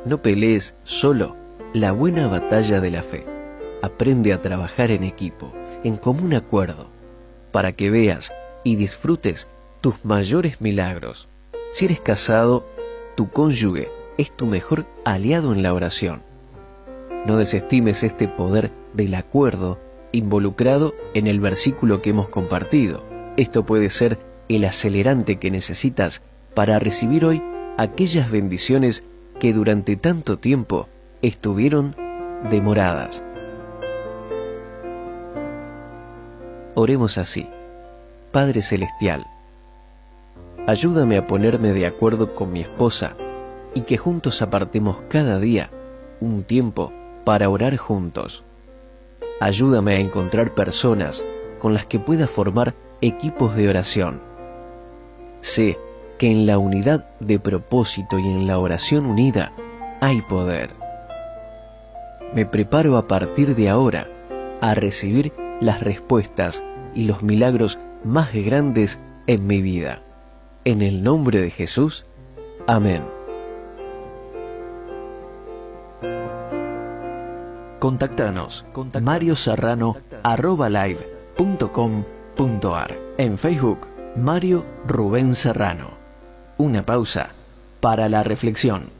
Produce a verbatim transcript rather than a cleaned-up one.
No pelees solo la buena batalla de la fe. Aprende a trabajar en equipo, en común acuerdo, para que veas y disfrutes tus mayores milagros. Si eres casado, tu cónyuge es tu mejor aliado en la oración. No desestimes este poder del acuerdo involucrado en el versículo que hemos compartido. Esto puede ser el acelerante que necesitas para recibir hoy aquellas bendiciones que durante tanto tiempo estuvieron demoradas. Oremos así. Padre Celestial, ayúdame a ponerme de acuerdo con mi esposa y que juntos apartemos cada día un tiempo para orar juntos. Ayúdame a encontrar personas con las que pueda formar equipos de oración. Sé que en la unidad de propósito y en la oración unida hay poder. Me preparo a partir de ahora a recibir las respuestas y los milagros más grandes en mi vida. En el nombre de Jesús. Amén. Contactanos mario serrano arroba live punto com punto ar. En Facebook, Mario Rubén Serrano. Una pausa para la reflexión.